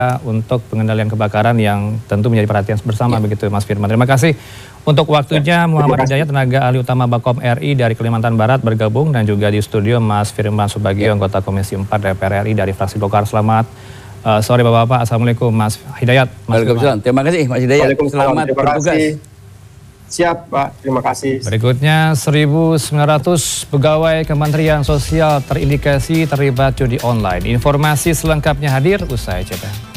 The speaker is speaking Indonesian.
untuk pengendalian kebakaran yang tentu menjadi perhatian bersama begitu Mas Firman. Terima kasih untuk waktunya Muhammad Hidayat, tenaga ahli utama Bakom RI dari Kalimantan Barat bergabung, dan juga di studio Mas Firman Subagio, anggota Komisi 4 DPR RI dari fraksi Golkar. Selamat sore Bapak-Bapak. Assalamualaikum Mas Hidayat. Waalaikumsalam. Terima kasih Mas Hidayat. Selamat bertugas. Siap Pak, terima kasih. Berikutnya 1.900 pegawai Kementerian Sosial terindikasi terlibat judi online. Informasi selengkapnya hadir usai jeda.